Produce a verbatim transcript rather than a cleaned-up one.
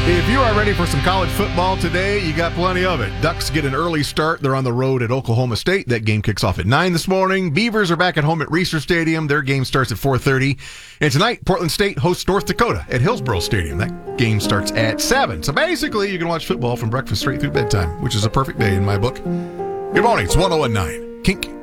If you are ready for some college football today, you got plenty of it. Ducks get an early start. They're on the road at Oklahoma State. That game kicks off at nine this morning. Beavers are back at home at Reser Stadium. Their game starts at four thirty. And tonight, Portland State hosts North Dakota at Hillsboro Stadium. That game starts at seven. So basically, you can watch football from breakfast straight through bedtime, which is a perfect day in my book. Good morning. It's one oh one point nine Kink.